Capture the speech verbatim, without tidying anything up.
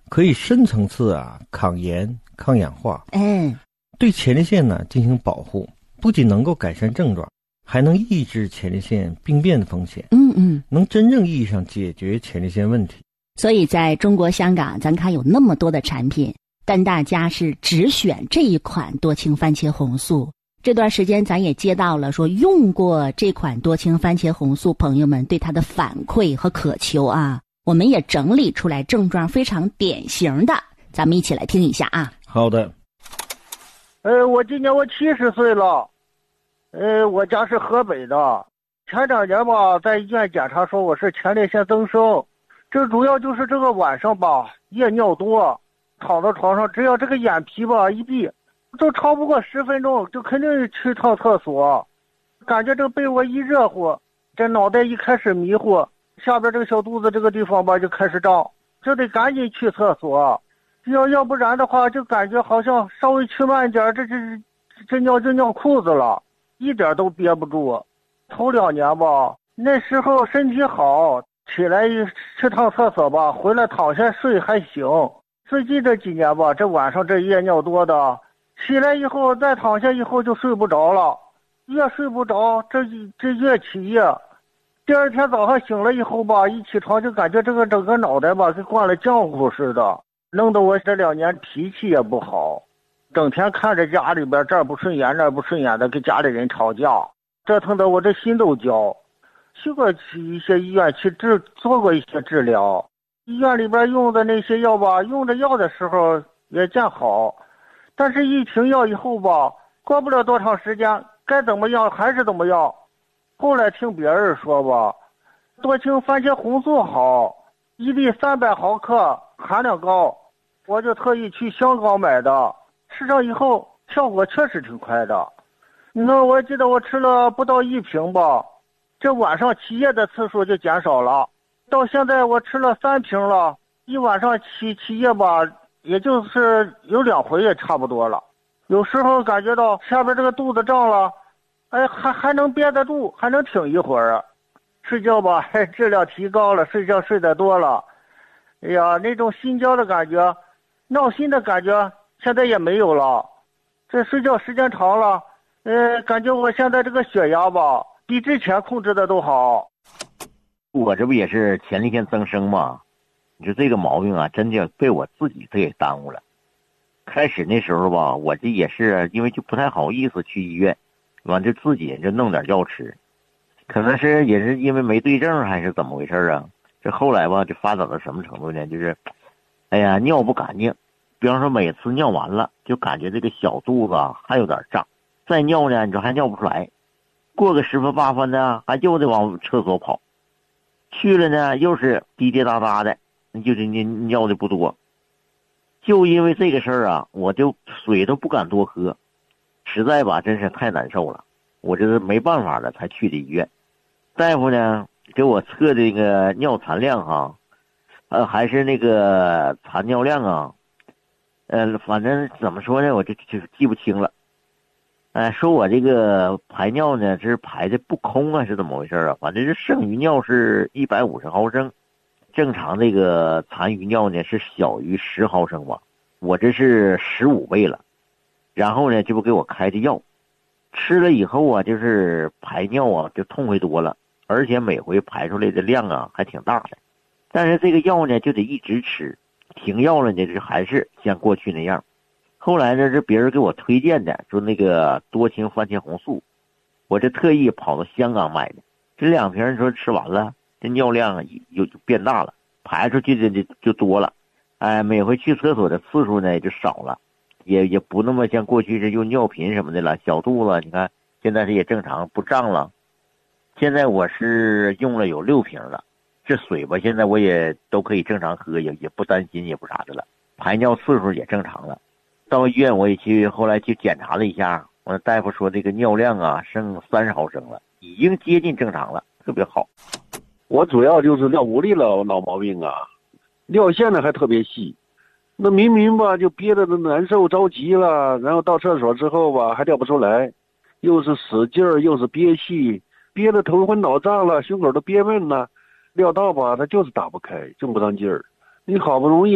可以深层次啊抗炎、抗氧化， 嗯， 对前列腺呢进行保护，不仅能够改善症状，还能抑制前列腺病变的风险。 嗯嗯， 能真正意义上解决前列腺问题。 所以在中国香港，咱看有那么多的产品，但大家是只选这一款多氢番茄红素。这段时间咱也接到了说用过这款多氢番茄红素朋友们对它的反馈和渴求啊，我们也整理出来症状非常典型的，咱们一起来听一下啊。 好的。 呃，我今年我七十岁了，呃，我家是河北的。前两年吧，在医院检查说我是前列腺增生，这主要就是这个晚上吧，夜尿多，躺在床上，只要这个眼皮吧一闭，就超不过十分钟，就肯定去趟厕所。感觉这个被窝一热乎，这脑袋一开始迷糊，下边这个小肚子这个地方吧就开始胀，就得赶紧去厕所。要要不然的话，就感觉好像稍微去慢一点，这这这尿就尿裤子了，一点都憋不住。头两年吧，那时候身体好，起来去趟厕所吧，回来躺下睡还行。最近这几年吧，这晚上这夜尿多的，起来以后再躺下以后就睡不着了，越睡不着，这这越起夜。第二天早上醒了以后吧，一起床就感觉这个整个脑袋吧跟灌了浆糊似的，弄得我这两年脾气也不好，整天看着家里边这儿不顺眼那儿不顺眼的，跟家里人吵架，折腾得我这心都焦。去过一些医院去治做过一些治疗，医院里边用的那些药吧，用着药的时候也见好，但是一停药以后吧，过不了多长时间，该怎么样还是怎么样。后来听别人说吧，多氢番茄红素好，一粒三百毫克，含量高，我就特意去香港买的，吃上以后效果确实挺快的。你看，我记得我吃了不到一瓶吧，这晚上起夜的次数就减少了，到现在我吃了三瓶了，一晚上起起夜吧，也就是有两回也差不多了。有时候感觉到下边这个肚子胀了，哎，还还能憋得住，还能挺一会儿。睡觉吧，还质量提高了，睡觉睡得多了。哎呀，那种心焦的感觉，闹心的感觉，现在也没有了。这睡觉时间长了，呃，感觉我现在这个血压吧，比之前控制的都好。 我这不也是前列腺增生吗？你说这个毛病啊，真的被我自己给耽误了。开始那时候吧，我这也是因为就不太好意思去医院，完就自己就弄点药吃，可能是也是因为没对症还是怎么回事啊？这后来吧，就发展到什么程度呢？就是，哎呀，尿不干净，比方说每次尿完了，就感觉这个小肚子还有点胀，再尿呢，你说还尿不出来，过个十分八分呢，还就得往厕所跑，去了呢又是滴滴答答的，就是你尿的不多。就因为这个事儿啊，我就水都不敢多喝，实在吧，真是太难受了。我这是没办法了才去的医院，大夫呢给我测这个尿残量哈，呃，还是那个残尿量啊，呃，反正怎么说呢，我就就记不清了。呃，说我这个排尿呢是排的不空啊，是怎么回事啊？反正是剩余尿是一百五十毫升。正常这个残余尿呢是小于十毫升吧，我这是十五倍了。然后呢，这不给我开的药，吃了以后啊，就是排尿啊就痛快多了，而且每回排出来的量啊还挺大的。但是这个药呢就得一直吃，停药了呢就还是像过去那样。后来呢是别人给我推荐的，说那个多氢番茄红素，我这特意跑到香港买的，这两瓶说吃完了。这尿量又变大了，排出去的就就多了，哎，每回去厕所的次数呢也就少了，也也不那么像过去是用尿频什么的了，小肚子你看现在是也正常不胀了。现在我是用了有六瓶了，这水吧现在我也都可以正常喝，也也不担心也不啥的了，排尿次数也正常了。到医院我也去，后来去检查了一下，我大夫说这个尿量啊剩三十毫升了，已经接近正常了，特别好。 我主要就是尿无力了，老毛病啊，尿线呢还特别细，那明明吧就憋得难受着急了，然后到厕所之后吧还尿不出来，又是使劲儿又是憋气，憋得头昏脑胀了，胸口都憋闷了，尿道吧它就是打不开，正不当劲儿。你好不容易